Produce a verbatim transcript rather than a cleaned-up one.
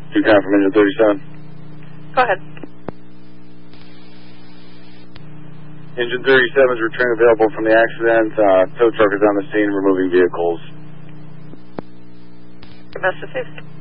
two count from engine thirty-seven. Go ahead. Engine thirty-seven is return available from the accident. Uh, tow truck is on the scene removing vehicles. Your best received.